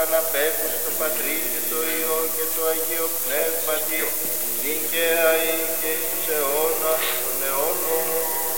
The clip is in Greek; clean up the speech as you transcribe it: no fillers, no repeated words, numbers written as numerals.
επαναπέφου στο Πατρί και το Υιό και το Αγίο Πνεύματι, νικαία ή και εις αιώνας